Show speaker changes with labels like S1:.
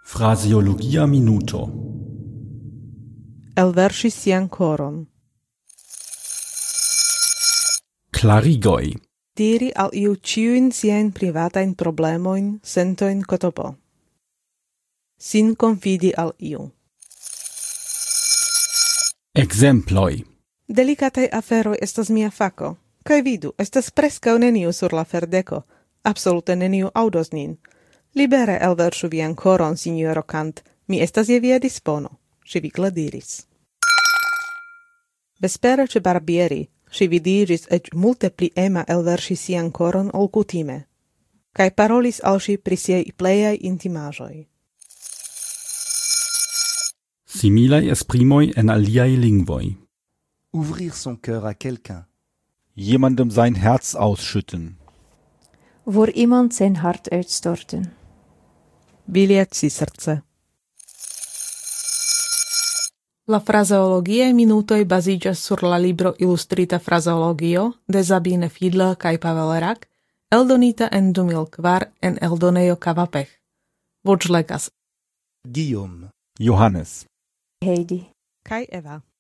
S1: Fraseologia minuto.
S2: Elverŝi sian koron.
S1: Klarigoj.
S2: Diri al iu ĉiujn siajn privatajn problemojn, sentojn ktp. Sin konfidi al iu.
S1: Ekzemploj.
S2: Delikataj aferoj estas mia fako. Kaj vidu, estas preskaŭ neniu sur la ferdeko. Absolute neniu aŭdos nin. Libere elverŝu vian koron, sinjoro Kant. Mi estas je via dispono, ŝi vigle diris. Vespere ĉe barbieri, ŝi vidiĝis eĉ multe pli ema elverŝi sian koron ol kutime, kaj parolis al ŝi pri siaj plejaj intimaĵoj.
S1: Similaj esprimoj en aliaj lingvoj.
S3: Ouvrir son cœur à quelqu'un.
S1: Jemandem sein Herz ausschütten.
S4: Voor iemand zijn hart uitstorten.
S2: Vyliať si srdce. La frazeologiae minutoj baziĝas sur la libro Ilustrita frazeologio de Sabine Fiedler kaj Pavel Rak, eldonita en 2004 en eldonejo Kavapech. Voĉlegas
S3: Guillaume.
S1: Johannes.
S4: Heidi.
S2: kaj Eva.